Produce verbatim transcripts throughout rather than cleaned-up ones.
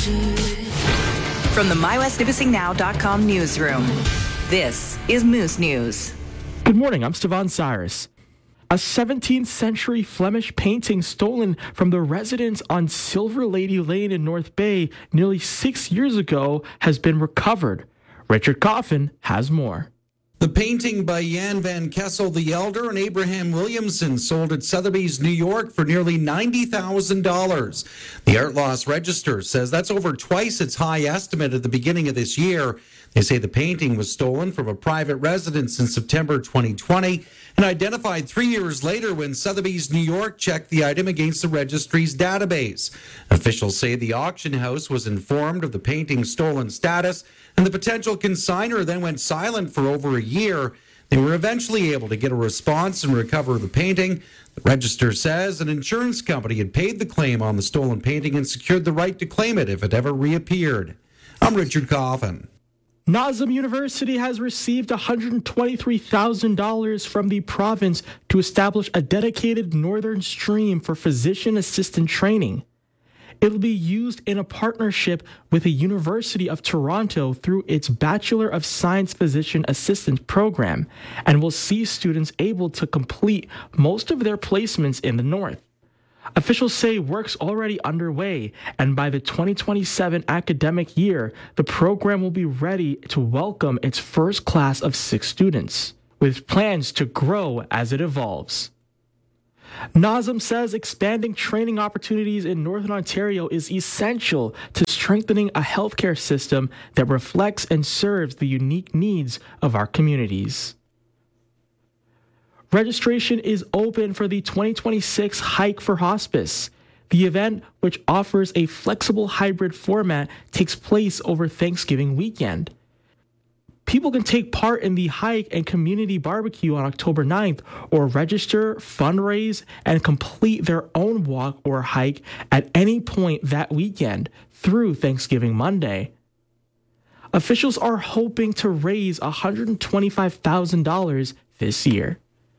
From the my west nipissing now dot com newsroom, this is Moose News. Good morning, I'm Stevan Cyrus. A seventeenth century Flemish painting stolen from the residence on Silver Lady Lane in North Bay nearly six years ago has been recovered. Richard Coffin has more. The painting by Jan van Kessel the Elder and Abraham Williamson sold at Sotheby's, New York for nearly ninety thousand dollars. The Art Loss Register says that's over twice its high estimate at the beginning of this year. They say the painting was stolen from a private residence in September twenty twenty and identified three years later when Sotheby's, New York checked the item against the registry's database. Officials say the auction house was informed of the painting's stolen status, and the potential consignor then went silent for over a year. They were eventually able to get a response and recover the painting. The Register says an insurance company had paid the claim on the stolen painting and secured the right to claim it if it ever reappeared. I'm Richard Coffin. Nazim University has received one hundred twenty-three thousand dollars from the province to establish a dedicated northern stream for physician assistant training. It will be used in a partnership with the University of Toronto through its Bachelor of Science Physician Assistant program and will see students able to complete most of their placements in the north. Officials say work's already underway, and by the twenty twenty-seven academic year, the program will be ready to welcome its first class of six students, with plans to grow as it evolves. Nazim says expanding training opportunities in Northern Ontario is essential to strengthening a healthcare system that reflects and serves the unique needs of our communities. Registration is open for the twenty twenty-six Hike for Hospice. The event, which offers a flexible hybrid format, takes place over Thanksgiving weekend. People can take part in the hike and community barbecue on October ninth or register, fundraise, and complete their own walk or hike at any point that weekend through Thanksgiving Monday. Officials are hoping to raise one hundred twenty-five thousand dollars this year.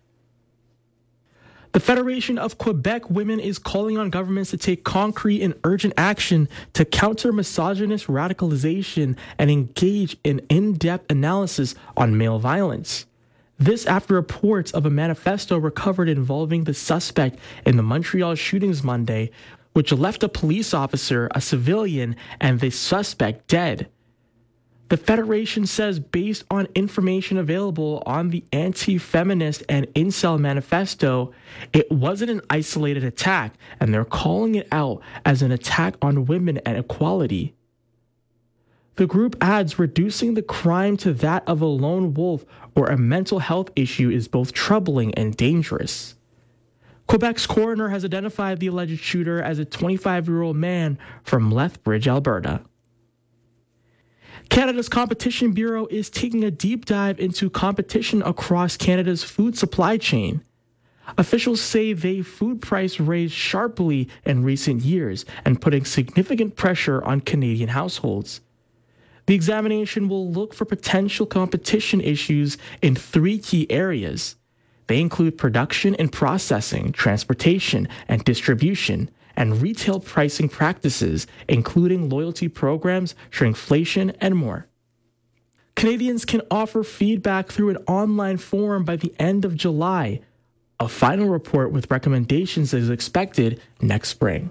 The Federation of Quebec Women is calling on governments to take concrete and urgent action to counter misogynist radicalization and engage in in-depth analysis on male violence. This after reports of a manifesto recovered involving the suspect in the Montreal shootings Monday, which left a police officer, a civilian, and the suspect dead. The Federation says based on information available on the anti-feminist and incel manifesto, it wasn't an isolated attack, and they're calling it out as an attack on women and equality. The group adds reducing the crime to that of a lone wolf or a mental health issue is both troubling and dangerous. Quebec's coroner has identified the alleged shooter as a twenty-five-year-old man from Lethbridge, Alberta. Canada's Competition Bureau is taking a deep dive into competition across Canada's food supply chain. Officials say the food price raised sharply in recent years and putting significant pressure on Canadian households. The examination will look for potential competition issues in three key areas. They include production and processing, transportation and distribution, and retail pricing practices, including loyalty programs, shrinkflation, and more. Canadians can offer feedback through an online forum by the end of July. A final report with recommendations is expected next spring.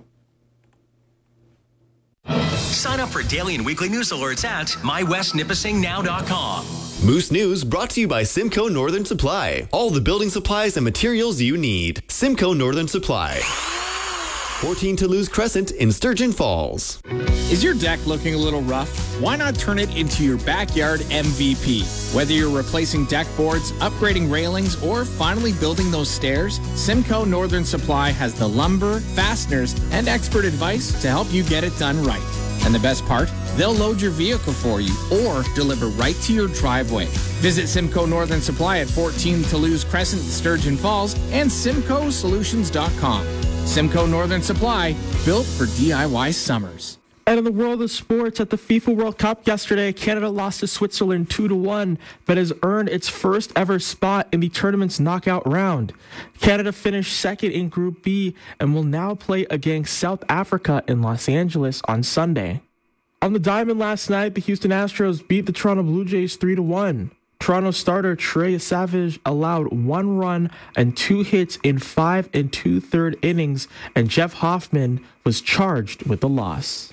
Sign up for daily and weekly news alerts at my west nipissing now dot com. Moose News brought to you by Simcoe Northern Supply. All the building supplies and materials you need. Simcoe Northern Supply. fourteen Toulouse Crescent in Sturgeon Falls. Is your deck looking a little rough? Why not turn it into your backyard M V P? Whether you're replacing deck boards, upgrading railings, or finally building those stairs, Simcoe Northern Supply has the lumber, fasteners, and expert advice to help you get it done right. And the best part? They'll load your vehicle for you or deliver right to your driveway. Visit Simcoe Northern Supply at fourteen Toulouse Crescent, Sturgeon Falls, and simcoe solutions dot com. Simcoe Northern Supply, built for D I Y summers. And in the world of sports, at the FIFA World Cup yesterday, Canada lost to Switzerland two to one, but has earned its first ever spot in the tournament's knockout round. Canada finished second in Group B and will now play against South Africa in Los Angeles on Sunday. On the diamond last night, the Houston Astros beat the Toronto Blue Jays three to one. Toronto starter Trey Savage allowed one run and two hits in five and two-third innings, and Jeff Hoffman was charged with the loss.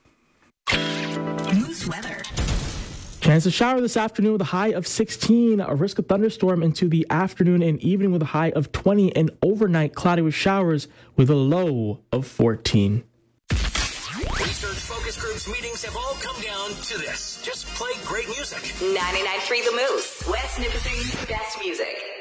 Moose weather. Chance of shower this afternoon with a high of sixteen. A risk of thunderstorm into the afternoon and evening with a high of twenty, and overnight cloudy with showers with a low of fourteen. Research focus groups meetings have all come down to this. Just play great music. ninety-nine point three The Moose. West Nipissing's best music.